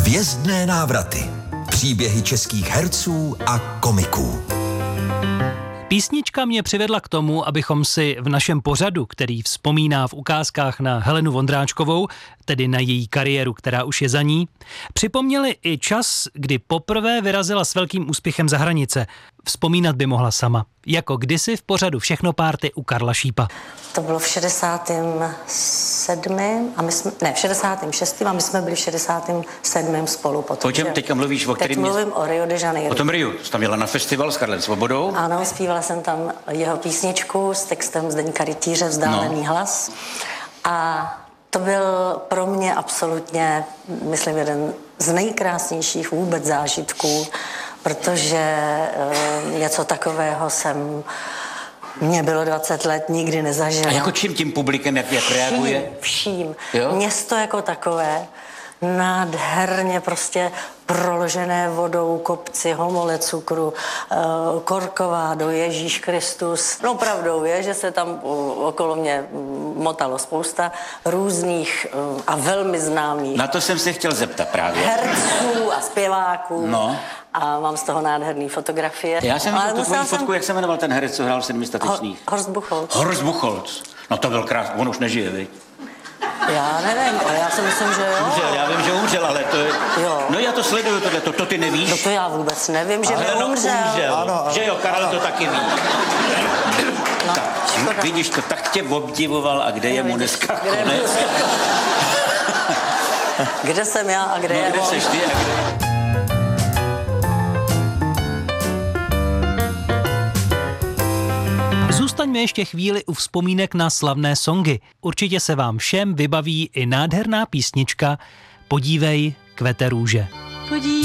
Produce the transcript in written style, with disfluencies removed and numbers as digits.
Hvězdné návraty. Příběhy českých herců a komiků. Písnička mě přivedla k tomu, abychom si v našem pořadu, který vzpomíná v ukázkách na Helenu Vondráčkovou, tedy na její kariéru, která už je za ní, připomněli i čas, kdy poprvé vyrazila s velkým úspěchem za hranice. Vzpomínat by mohla sama. Jako kdysi v pořadu Všechno párty u Karla Šípa. To bylo v 67. a my jsme, ne, v 66. a my jsme byli v 67. spolu potom. O čem teďka mluvíš? Teď mluvím o Rio de Janeiro. O tom Riu. Jsi tam jela na festival s Karlem Svobodou? Ano, zpívala jsem tam jeho písničku s textem Zdeňka Rytíře Vzdálený hlas. A to byl pro mě absolutně, myslím, jeden z nejkrásnějších vůbec zážitků, protože něco takového mně bylo 20 let, nikdy nezažila. A jako čím tím publikem, jak reaguje? Vším. Jo? Město jako takové, nádherně prostě proložené vodou kopci, homole cukru, Korkovado, Ježíš Kristus. No pravdou je, že se tam okolo mě motalo spousta různých a velmi známých. Na to jsem se chtěl zeptat právě. Herců a zpěváků. No. A mám z toho nádherný fotografie. Já jsem viděl tu tvoji fotku, jak se jmenoval ten herec, co hrál v Sedmi statečných. Horst Buchholz. Horst Buchholz. No to byl krásný, on už nežije, viď? Já nevím, ale já si myslím, že jo. Umřel, já vím, že umřel, ale to je... Jo. No já to sleduju, to ty nevíš? No to já vůbec nevím, že by umřel. Ano, že jo, Karel to taky ví. No, tak, vidíš to, tak tě obdivoval a kde je mu dneska konec? Kde jsem já a kde je kde on? seš ty a kde... Zůstaňme ještě chvíli u vzpomínek na slavné songy. Určitě se vám všem vybaví i nádherná písnička Podívej, kvete růže. Podívej.